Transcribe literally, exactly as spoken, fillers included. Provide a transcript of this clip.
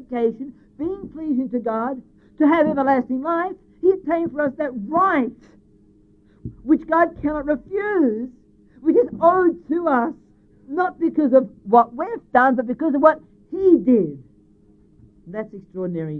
sanctification, being pleasing to God, to have everlasting life. He obtained for us that right which God cannot refuse, which is owed to us, not because of what we've done, but because of what He did. That's extraordinary.